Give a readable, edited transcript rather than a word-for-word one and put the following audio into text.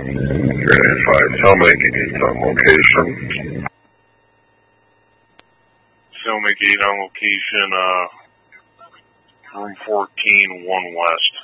385. Tell McGee on location. Tell McGee on location, room 14, 1 West.